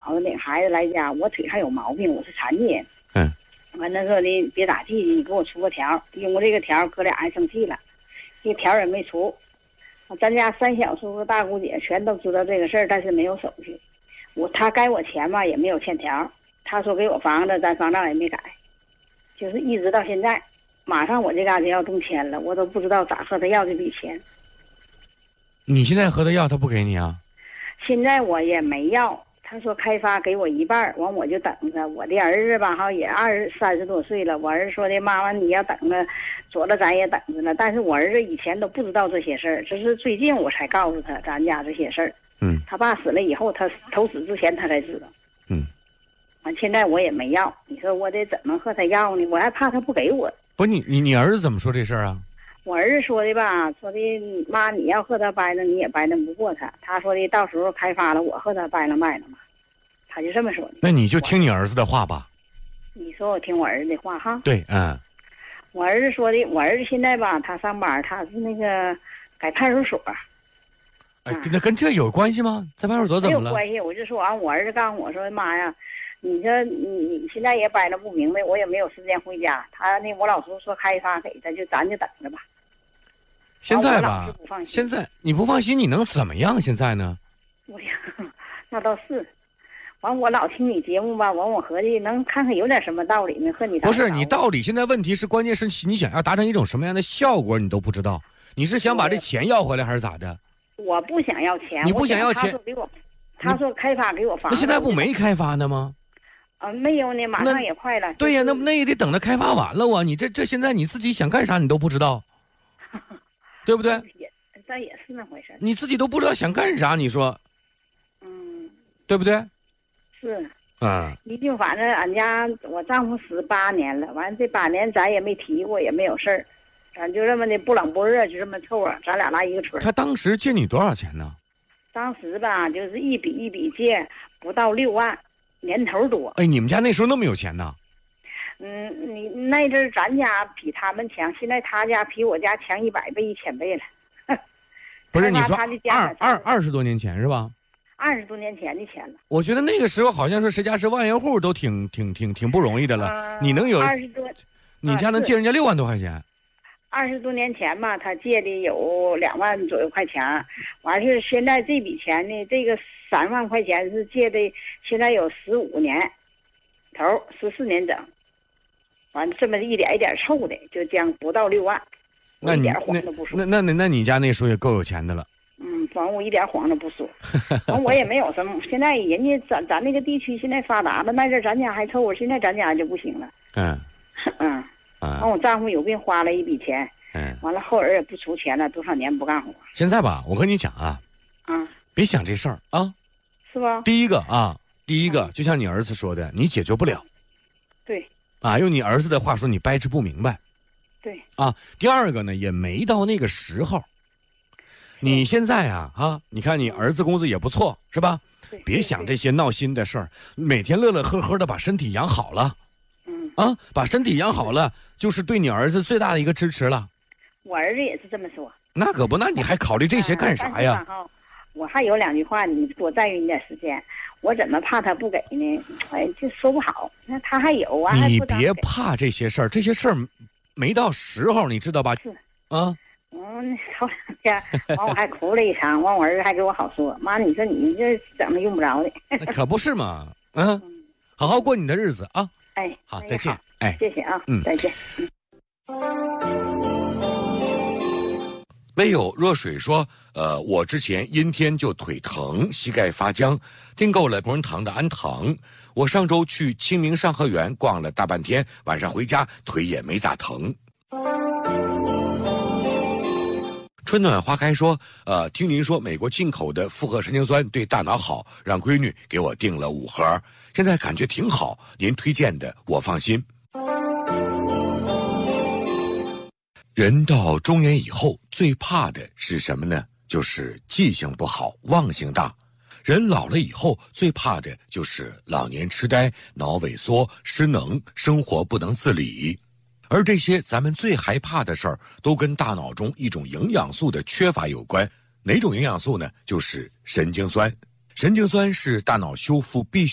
子领孩子来家，我腿还有毛病，我是残疾人。完了说的别咋地，你给我出个条，因为这个条哥俩还生气了，这条也没出。咱家三小叔和大姑姐全都知道这个事儿，但是没有手续。他该我钱吧也没有欠条，他说给我房子，咱房账也没改，就是一直到现在，马上我这嘎就要动迁了，我都不知道咋和他要这笔钱。 你现在和他要，他不给你啊？ 现在我也没要。他说开发给我一半，完我就等着。我的儿子吧，也30多岁了。我儿子说的妈妈你要等着，左了咱也等着呢。但是我儿子以前都不知道这些事儿，只是最近我才告诉他咱家这些事儿。他爸死了以后，他头死之前他才知道。完现在我也没要，你说我得怎么和他要呢？我还怕他不给我。 不是你儿子怎么说这事儿啊？ 我儿子说的吧，说的妈，你要和他掰了，你也掰弄不过他。他说的到时候开发了，我和他掰了卖了嘛。他就这么说的。 那你就听你儿子的话吧。 你说我听我儿子的话哈。 对， 我儿子说的，我儿子现在吧，他上班，他是那个改派出所。 那跟这有关系吗？在派出所怎么了？ 没有关系，我就说完，我儿子告诉我说，妈呀，你说你现在也掰了不明白，我也没有时间回家。我老叔说开发给他，咱就等着吧。 现在吧，现在你不放心，你能怎么样？现在呢？ 那倒是。完，我老听你节目吧，完我合计能看看有点什么道理呢，和你不是你道理。现在问题是，关键是你想要达成一种什么样的效果，你都不知道。你是想把这钱要回来还是咋的？ 我不想要钱。 你不想要钱？ 他说开发给我房子。 那现在不没开发呢吗？ 没有呢，马上也快了。 对呀，那也得等他开发完了啊！你这现在你自己想干啥你都不知道，对不对？ 但也是那回事。 你自己都不知道想干啥，你说，对不对？ 是。你就反正俺家我丈夫死8年了，完这8年咱也没提过，也没有事儿，咱就这么的不冷不热，就这么凑合，咱俩拉一个村。 他当时借你多少钱呢？ 当时吧，就是一笔一笔借，不到6万，年头多。 哎，你们家那时候那么有钱呢？ 你那阵儿咱家比他们强，现在他家比我家强100倍、1000倍了。 不是你说20多年前是吧 ？20多年前的钱了。 我觉得那个时候好像说谁家是万元户都挺不容易的了。你能有 20多， 你家能借人家6万多块钱 ？20多年前吧，他借的有2万左右块钱，完是现在这笔钱呢，这个3万块钱是借的，现在有15年头，14年整，完这么一点一点凑的，就将不到6万。 那你那你家那时候也够有钱的了。 房屋一点慌都不说，完我也没有什么。现在人家咱那个地区现在发达了，那阵咱家还凑合，现在咱家就不行了。完我丈夫有病花了一笔钱，完了后儿也不出钱了，多少年不干活。 现在吧，我跟你讲啊，别想这事儿啊， 是吧？ 第一个就像你儿子说的，你解决不了。 对。 用你儿子的话说，你掰扯不明白。 对。 第二个呢，也没到那个时候。你现在你看你儿子工资也不错，是吧？别想这些闹心的事儿，每天乐乐呵呵的把身体养好了。把身体养好了，就是对你儿子最大的一个支持了。 我儿子也是这么说。 那可不，那你还考虑这些干啥呀？ 我还有2句话，你多占用一点时间。我怎么怕他不给呢？这说不好。那他还有啊。 你别怕这些事儿，这些事儿没到时候，你知道吧？ 是。头2天，完我还哭了一场，完我儿子还给我好说，妈，你说你这整的用不着的。 可不是嘛，好好过你的日子啊。好，再见。 谢谢啊，再见。 微友若水说，我之前阴天就腿疼，膝盖发僵，订购了同仁堂的安糖。我上周去清明上河园逛了大半天，晚上回家腿也没咋疼。春暖花开说，听您说美国进口的复合神经酸对大脑好，让闺女给我订了5盒，现在感觉挺好，您推荐的我放心。人到中年以后最怕的是什么呢？就是记性不好，忘性大。人老了以后最怕的就是老年痴呆、脑萎缩、失能，生活不能自理。而这些咱们最害怕的事儿，都跟大脑中一种营养素的缺乏有关。哪种营养素呢？就是神经酸。神经酸是大脑修复必须